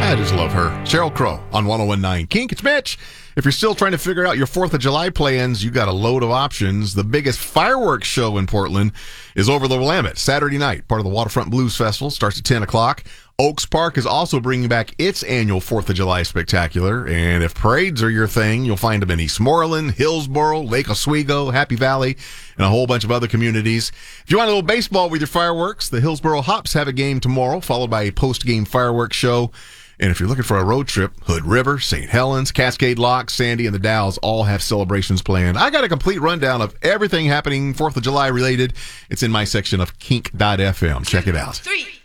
I just love her. Sheryl Crow on 101.9 Kink. It's Mitch. If you're still trying to figure out your 4th of July plans, you got a load of options. The biggest fireworks show in Portland is over the Willamette, Saturday night. Part of the Waterfront Blues Festival. Starts at 10 o'clock. Oaks Park is also bringing back its annual 4th of July spectacular. And if parades are your thing, you'll find them in Eastmoreland, Hillsboro, Lake Oswego, Happy Valley, and a whole bunch of other communities. If you want a little baseball with your fireworks, the Hillsboro Hops have a game tomorrow, followed by a post-game fireworks show. And if you're looking for a road trip, Hood River, St. Helens, Cascade Lock, Sandy, and the Dalles all have celebrations planned. I got a complete rundown of everything happening 4th of July related. It's in my section of kink.fm. Check it out. 3